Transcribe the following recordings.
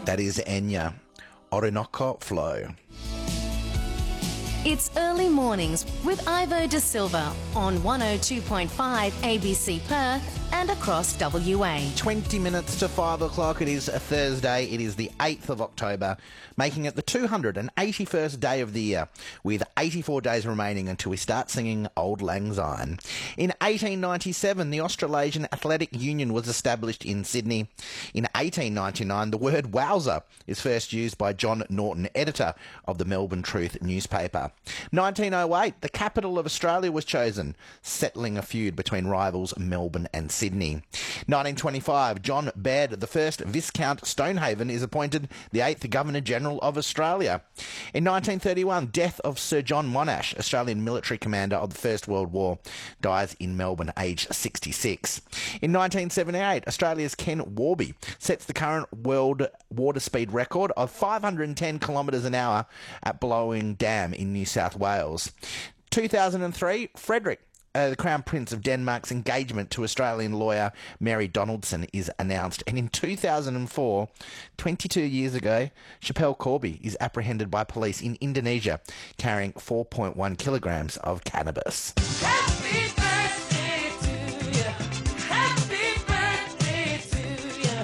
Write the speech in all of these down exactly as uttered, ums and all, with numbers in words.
That is Enya, Orinoco Flow. It's early mornings with Ivo De Silva on one oh two point five A B C Perth and across W A. twenty minutes to five o'clock. It is a Thursday. It is the eighth of October, making it the two hundred eighty-first day of the year, with eighty-four days remaining until we start singing Auld Lang Syne. In eighteen ninety-seven, the Australasian Athletic Union was established in Sydney. In eighteen ninety-nine, the word wowser is first used by John Norton, editor of the Melbourne Truth newspaper. nineteen oh eight, the capital of Australia was chosen, settling a feud between rivals Melbourne and Sydney. nineteen twenty-five, John Baird, the first Viscount Stonehaven, is appointed the eighth Governor-General of Australia. In nineteen thirty-one, death of Sir John Monash, Australian military commander of the First World War, dies in Melbourne, aged sixty-six. In nineteen seventy-eight, Australia's Ken Warby sets the current world water speed record of five hundred ten kilometres an hour at Blowing Dam in New South Wales. two thousand three, Frederick, Uh, the Crown Prince of Denmark's engagement to Australian lawyer Mary Donaldson is announced. And in two thousand four, twenty-two years ago, Chappelle Corby is apprehended by police in Indonesia carrying four point one kilograms of cannabis. Happy birthday to you. Happy birthday to you.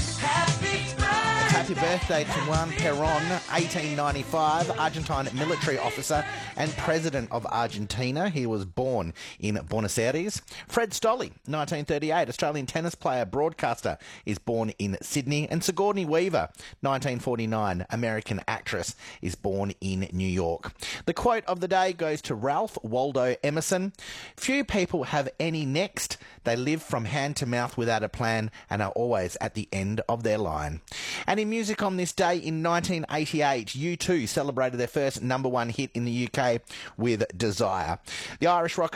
Happy birthday. Happy birthday to Juan Perón, eighteen ninety-five, Argentine military officer and president of Argentina. He was born in Buenos Aires. Fred Stolle, nineteen thirty-eight, Australian tennis player, broadcaster, is born in Sydney. And Sigourney Weaver, nineteen forty-nine, American actress, is born in New York. The quote of the day goes to Ralph Waldo Emerson. Few people have any next. They live from hand to mouth without a plan and are always at the end of their line. And in music on this day in nineteen eighty-eight, U two celebrated their first number one hit in the U K with Desire. The Irish rockers